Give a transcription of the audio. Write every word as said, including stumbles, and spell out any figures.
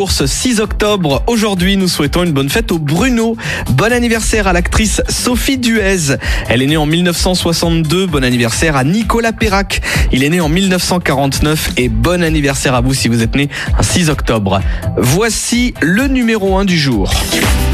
Pour ce six octobre, aujourd'hui, nous souhaitons une bonne fête au Bruno. Bon anniversaire à l'actrice Sophie Duez. Elle est née en mille neuf cent soixante-deux. Bon anniversaire à Nicolas Perrac. Il est né en mille neuf cent quarante-neuf. Et bon anniversaire à vous si vous êtes né un six octobre. Voici le numéro un du jour.